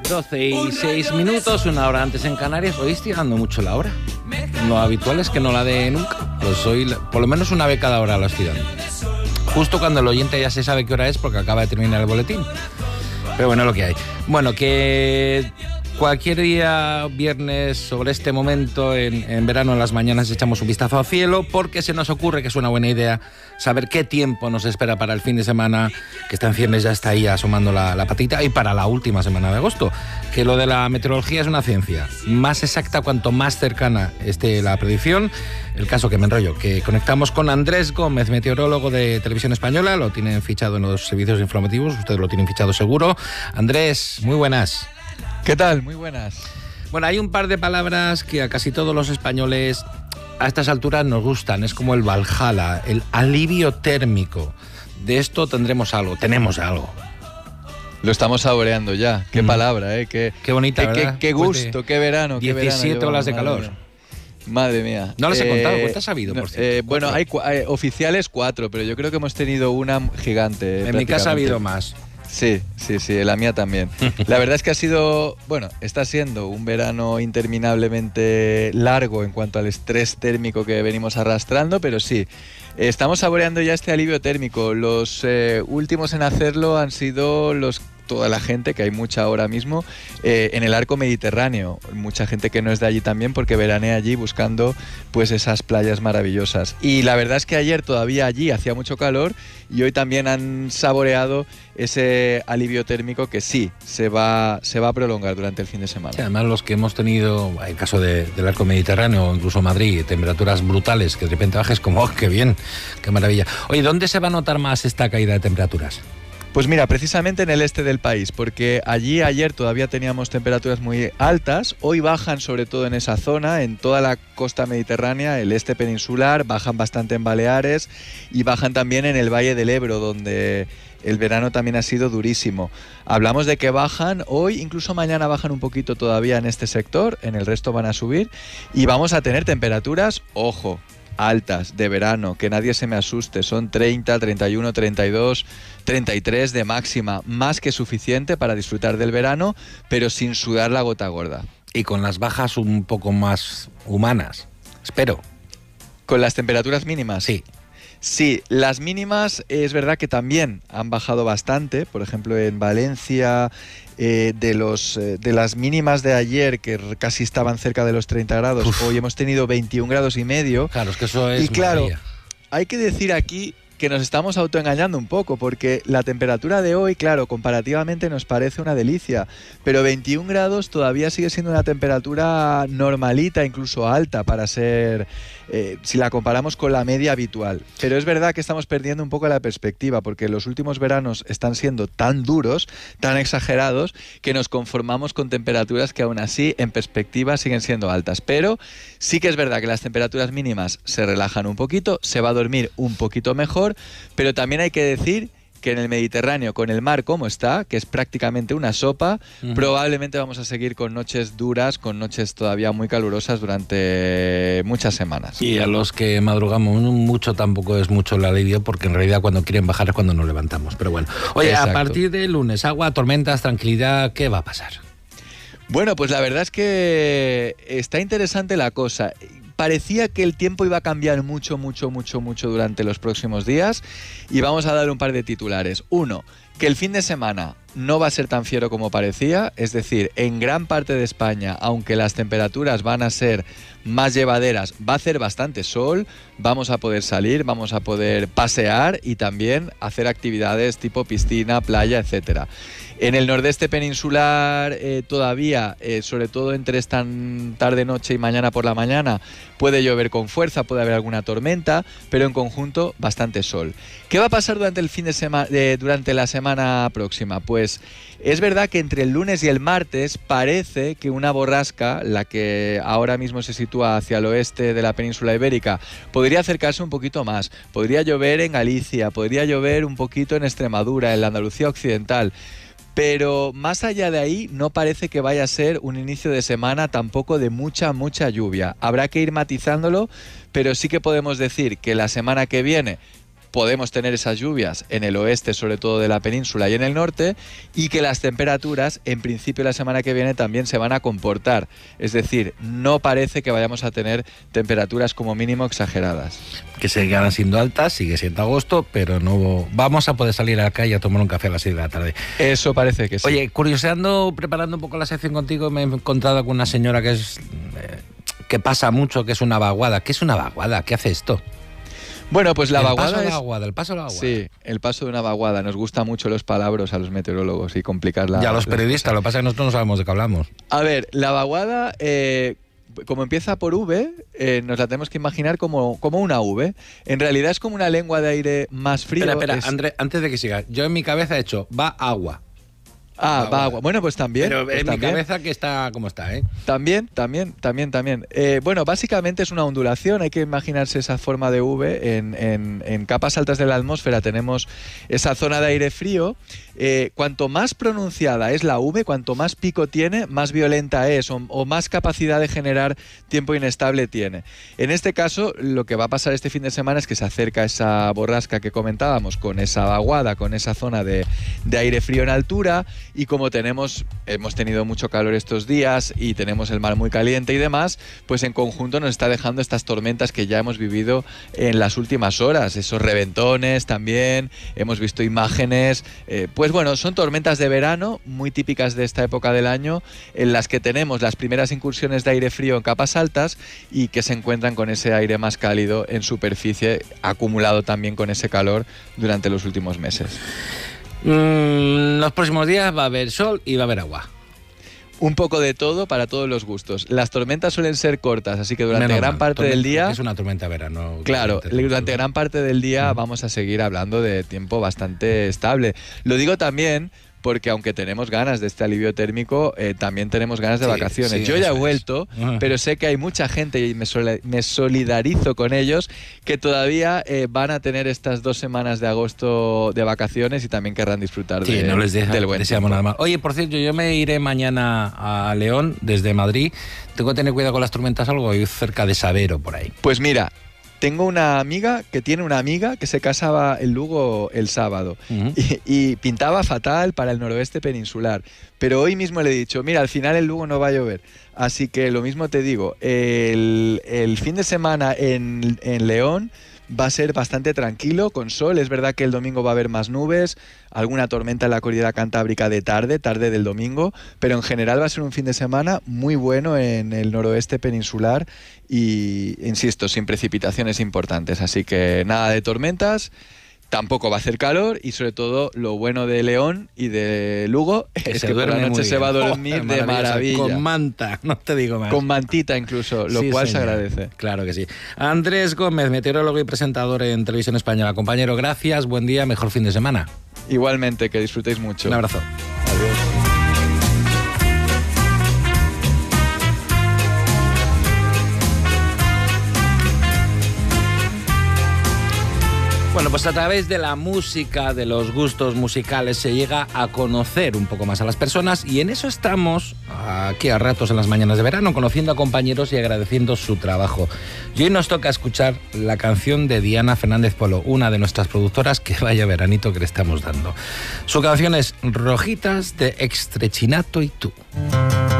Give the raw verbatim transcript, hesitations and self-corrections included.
doce y seis minutos, una hora antes en Canarias. Hoy estoy dando mucho la hora. Lo habitual es que no la dé nunca. Pues hoy, por lo menos una vez cada hora la estoy dando. Justo cuando el oyente ya se sabe qué hora es porque acaba de terminar el boletín. Pero bueno, lo que hay. Bueno, que cualquier día, viernes, sobre este momento, en, en verano, en las mañanas, echamos un vistazo al cielo porque se nos ocurre que es una buena idea saber qué tiempo nos espera para el fin de semana, que está en ciernes, ya está ahí asomando la, la patita, y para la última semana de agosto. Que lo de la meteorología es una ciencia. Más exacta cuanto más cercana esté la predicción. El caso que me enrollo, que conectamos con Andrés Gómez, meteorólogo de Televisión Española. Lo tienen fichado en los servicios informativos, ustedes lo tienen fichado seguro. Andrés, muy buenas. ¿Qué tal? Muy buenas. Bueno, hay un par de palabras que a casi todos los españoles a estas alturas nos gustan. Es como el Valhalla, el alivio térmico. De esto tendremos algo, tenemos algo. Lo estamos saboreando ya. Qué mm. palabra, ¿eh? Qué, qué bonita, qué, ¿verdad? Qué, qué gusto, qué verano. diecisiete qué olas de verano, calor. Madre mía. No les he eh, contado, ¿cuántas has sabido, por cierto? Eh, bueno, hay, hay oficiales cuatro, pero yo creo que hemos tenido una gigante. En mi casa ha habido más. Sí, sí, sí, la mía también. La verdad es que ha sido, bueno, está siendo un verano interminablemente largo en cuanto al estrés térmico que venimos arrastrando, pero sí, estamos saboreando ya este alivio térmico. Los eh, últimos en hacerlo han sido los toda la gente, que hay mucha ahora mismo, eh, en el arco mediterráneo. Mucha gente que no es de allí también porque veranea allí buscando pues esas playas maravillosas. Y la verdad es que ayer todavía allí hacía mucho calor y hoy también han saboreado ese alivio térmico que sí, se va, se va a prolongar durante el fin de semana. Sí, además los que hemos tenido, en el caso de, del arco mediterráneo o incluso Madrid, temperaturas brutales, que de repente bajes como, oh, qué bien, qué maravilla. Oye, ¿dónde se va a notar más esta caída de temperaturas? Pues mira, precisamente en el este del país, porque allí ayer todavía teníamos temperaturas muy altas, hoy bajan sobre todo en esa zona, en toda la costa mediterránea, el este peninsular, bajan bastante en Baleares y bajan también en el Valle del Ebro, donde el verano también ha sido durísimo. Hablamos de que bajan, hoy incluso mañana bajan un poquito todavía en este sector, en el resto van a subir y vamos a tener temperaturas, ojo, altas de verano, que nadie se me asuste, son treinta, treinta y uno, treinta y dos, treinta y tres de máxima, más que suficiente para disfrutar del verano, pero sin sudar la gota gorda. Y con las bajas un poco más humanas, espero. ¿Con las temperaturas mínimas? Sí. Sí, las mínimas es verdad que también han bajado bastante, por ejemplo en Valencia, eh, de, los, eh, de las mínimas de ayer que casi estaban cerca de los treinta grados, Uf. Hoy hemos tenido veintiún grados y medio. Claro, es que eso es Y claro, maravilla. Hay que decir aquí que nos estamos autoengañando un poco, porque la temperatura de hoy, claro, comparativamente nos parece una delicia, pero veintiún grados todavía sigue siendo una temperatura normalita, incluso alta para ser, eh, si la comparamos con la media habitual. Pero es verdad que estamos perdiendo un poco la perspectiva, porque los últimos veranos están siendo tan duros, tan exagerados, que nos conformamos con temperaturas que aún así, en perspectiva, siguen siendo altas. Pero sí que es verdad que las temperaturas mínimas se relajan un poquito, se va a dormir un poquito mejor, pero también hay que decir que en el Mediterráneo, con el mar como está, que es prácticamente una sopa, uh-huh. probablemente vamos a seguir con noches duras, con noches todavía muy calurosas durante muchas semanas. Y a los que madrugamos mucho tampoco es mucho el alivio, porque en realidad cuando quieren bajar es cuando nos levantamos. Pero bueno, oye, Exacto. A partir del lunes, agua, tormentas, tranquilidad, ¿qué va a pasar? Bueno, pues la verdad es que está interesante la cosa. Parecía que el tiempo iba a cambiar mucho, mucho, mucho, mucho durante los próximos días y vamos a dar un par de titulares. Uno, que el fin de semana no va a ser tan fiero como parecía, es decir, en gran parte de España, aunque las temperaturas van a ser más llevaderas, va a hacer bastante sol, vamos a poder salir, vamos a poder pasear y también hacer actividades tipo piscina, playa, etcétera. En el nordeste peninsular eh, todavía, eh, sobre todo entre esta tarde-noche y mañana por la mañana, puede llover con fuerza, puede haber alguna tormenta, pero en conjunto bastante sol. ¿Qué va a pasar durante el fin de semana, eh, durante la semana próxima? Pues es verdad que entre el lunes y el martes parece que una borrasca, la que ahora mismo se sitúa hacia el oeste de la península ibérica, podría acercarse un poquito más. Podría llover en Galicia, podría llover un poquito en Extremadura, en la Andalucía occidental. Pero más allá de ahí no parece que vaya a ser un inicio de semana tampoco de mucha, mucha lluvia. Habrá que ir matizándolo, pero sí que podemos decir que la semana que viene podemos tener esas lluvias en el oeste, sobre todo de la península, y en el norte, y que las temperaturas, en principio la semana que viene, también se van a comportar. Es decir, no parece que vayamos a tener temperaturas como mínimo exageradas. Que seguirán siendo altas, sigue siendo agosto, pero no vamos a poder salir a la calle a tomar un café a las seis de la tarde. Eso parece que sí. Oye, curioseando, preparando un poco la sección contigo, me he encontrado con una señora que es eh, que pasa mucho, que es una vaguada. ¿Qué es una vaguada? ¿Qué hace esto? Bueno, pues la el vaguada paso de es... la vaguada, el paso de la vaguada. Sí, el paso de una vaguada. Nos gustan mucho los palabras a los meteorólogos y complicar la... Y a los periodistas, lo que pasa es que nosotros no sabemos de qué hablamos. A ver, la vaguada, eh, como empieza por V, eh, nos la tenemos que imaginar como, como una V. En realidad es como una lengua de aire más frío. Espera, espera, es... André, antes de que sigas, yo en mi cabeza he hecho, va agua. Ah, va agua. Bueno, pues también. Pero pues en también. mi cabeza que está como está, ¿eh? También, también, también, también. Eh, bueno, básicamente es una ondulación, hay que imaginarse esa forma de V. En, en, en capas altas de la atmósfera tenemos esa zona de aire frío. Eh, cuanto más pronunciada es la V, cuanto más pico tiene, más violenta es o, o más capacidad de generar tiempo inestable tiene. En este caso, lo que va a pasar este fin de semana es que se acerca esa borrasca que comentábamos con esa vaguada, con esa zona de, de aire frío en altura. Y como tenemos, hemos tenido mucho calor estos días y tenemos el mar muy caliente y demás, pues en conjunto nos está dejando estas tormentas que ya hemos vivido en las últimas horas, esos reventones también, hemos visto imágenes, eh, pues bueno, son tormentas de verano muy típicas de esta época del año, en las que tenemos las primeras incursiones de aire frío en capas altas y que se encuentran con ese aire más cálido en superficie, acumulado también con ese calor durante los últimos meses. Mm, los próximos días va a haber sol y va a haber agua. Un poco de todo para todos los gustos. Las tormentas suelen ser cortas, así que durante Menos gran mal, parte del día... Es una tormenta de verano. Claro, durante gran parte del día Mm. vamos a seguir hablando de tiempo bastante estable. Lo digo también porque aunque tenemos ganas de este alivio térmico, eh, también tenemos ganas de Sí, vacaciones. sí, Yo ya he eso vuelto, es. Ah. pero sé que hay mucha gente, y me, sol- me solidarizo con ellos, que todavía eh, van a tener estas dos semanas de agosto de vacaciones y también querrán disfrutar Sí, de, no les deja, del buen deseamos tiempo. nada más. Oye, por cierto, yo me iré mañana a León desde Madrid. Tengo que tener cuidado con las tormentas, algo ahí cerca de Sabero, por ahí. Pues mira, tengo una amiga que tiene una amiga que se casaba en Lugo el sábado Uh-huh. y, y pintaba fatal para el noroeste peninsular. Pero hoy mismo le he dicho, mira, al final en Lugo no va a llover. Así que lo mismo te digo, el, el fin de semana en, en León va a ser bastante tranquilo, con sol. Es verdad que el domingo va a haber más nubes, alguna tormenta en la cordillera cantábrica de tarde, tarde del domingo, pero en general va a ser un fin de semana muy bueno en el noroeste peninsular y, insisto, sin precipitaciones importantes. Así que nada de tormentas, tampoco va a hacer calor y sobre todo lo bueno de León y de Lugo Que es se que por la duerme noche muy se bien. va a dormir Joder, de maravilla. Con manta, no te digo más. Con mantita incluso, lo Sí, cual señor. se agradece. Claro que sí. Andrés Gómez, meteorólogo y presentador en Televisión Española. Compañero, gracias, buen día, mejor fin de semana. Igualmente, que disfrutéis mucho. Un abrazo. Adiós. Bueno, pues a través de la música, de los gustos musicales, se llega a conocer un poco más a las personas y en eso estamos aquí a ratos en las mañanas de verano, conociendo a compañeros y agradeciendo su trabajo. Y hoy nos toca escuchar la canción de Diana Fernández Polo, una de nuestras productoras, que vaya veranito que le estamos dando. Su canción es Rojitas de Extrechinato y tú.